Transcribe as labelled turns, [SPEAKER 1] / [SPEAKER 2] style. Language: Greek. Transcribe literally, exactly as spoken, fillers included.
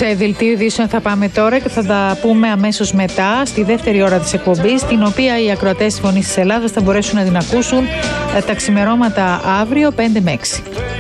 [SPEAKER 1] Σε δελτίο ειδήσεων θα πάμε τώρα και θα τα πούμε αμέσως μετά, στη δεύτερη ώρα της εκπομπής, την οποία οι ακροατές της Φωνής της Ελλάδας θα μπορέσουν να την ακούσουν τα ξημερώματα αύριο πέντε με έξι.